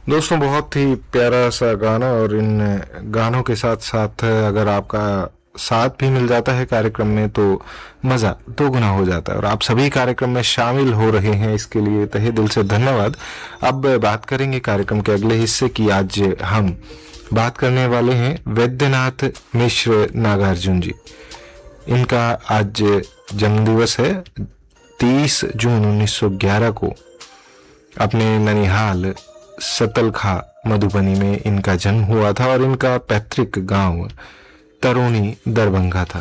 दोस्तों, बहुत ही प्यारा सा गाना, और इन गानों के साथ साथ अगर आपका साथ भी मिल जाता है कार्यक्रम में तो मज़ा दोगुना हो जाता है। और आप सभी कार्यक्रम में शामिल हो रहे हैं, इसके लिए तहे दिल से धन्यवाद। अब बात करेंगे कार्यक्रम के अगले हिस्से की। आज हम बात करने वाले हैं वैद्यनाथ मिश्र नागार्जुन जी। इनका आज जन्मदिवस है। 30 जून 1911 को अपने ननिहाल सतलखा मधुबनी में इनका जन्म हुआ था और इनका पैतृक गांव तरोनी दरभंगा था।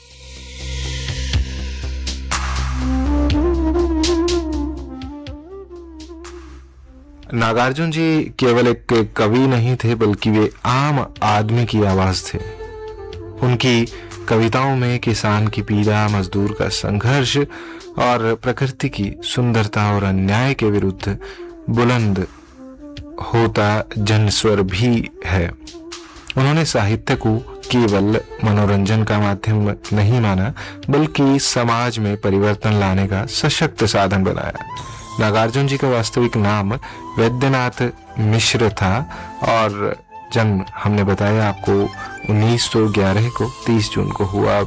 नागार्जुन जी केवल एक कवि नहीं थे, बल्कि वे आम आदमी की आवाज थे। उनकी कविताओं में किसान की पीड़ा, मजदूर का संघर्ष और प्रकृति की सुंदरता और अन्याय के विरुद्ध बुलंद होता जनस्वर भी है। उन्होंने साहित्य को केवल मनोरंजन का माध्यम नहीं माना, बल्कि समाज में परिवर्तन लाने का सशक्त साधन बनाया। नागार्जुन जी का वास्तविक नाम वैद्यनाथ मिश्र था और जन्म हमने बताया आपको 1911 को 30 जून को हुआ।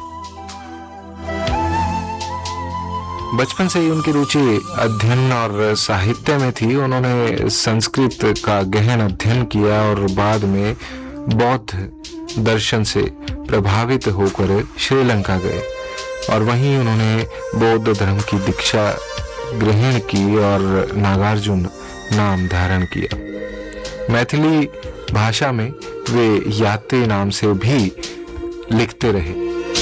बचपन से ही उनकी रुचि अध्ययन और साहित्य में थी। उन्होंने संस्कृत का गहन अध्ययन किया और बाद में बौद्ध दर्शन से प्रभावित होकर श्रीलंका गए और वहीं उन्होंने बौद्ध धर्म की दीक्षा ग्रहण की और नागार्जुन नाम धारण किया। मैथिली भाषा में वे याते नाम से भी लिखते रहे।